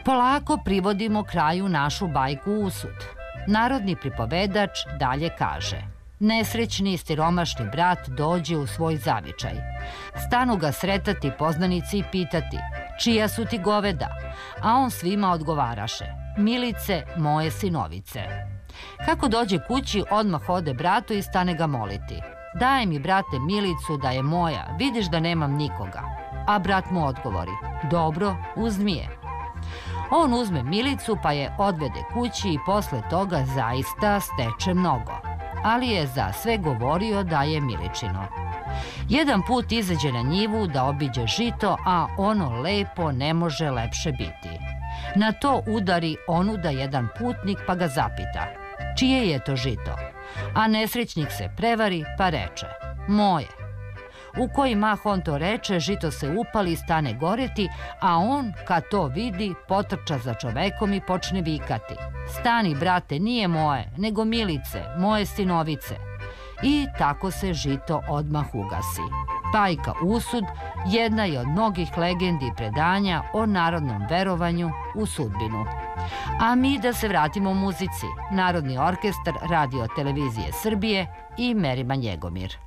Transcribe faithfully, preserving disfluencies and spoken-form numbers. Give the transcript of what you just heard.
Polako privodimo kraju našu bajku Usud. Narodni pripovedač dalje kaže: nesrećni i siromašni brat dođe u svoj zavičaj. Stanu ga sretati poznanici i pitati: čija su ti goveda? A on svima odgovaraše: Milice, moje sinovice. Kako dođe kući, odmah ode bratu i stane ga moliti: daj mi, brate, Milicu da je moja, vidiš da nemam nikoga. A brat mu odgovori: dobro, uzmi je. On uzme Milicu pa je odvede kući i posle toga zaista steče mnogo, ali je za sve govorio da je Miličino. Jedan put izađe na njivu da obiđe žito, a ono lepo ne može lepše biti. Na to udari onuda jedan putnik pa ga zapita: čije je to žito? A nesrećnik se prevari pa reče: moje. U koji mah on to reče, žito se upali i stane goreti, a on, kad to vidi, potrča za čovekom i počne vikati: stani, brate, nije moje, nego Milice, moje sinovice. I tako se žito odmah ugasi. Bajka Usud jedna je od mnogih legendi i predanja o narodnom verovanju u sudbinu. A mi da se vratimo muzici. Narodni orkestar Radio televizije Srbije i Merima Njegomir.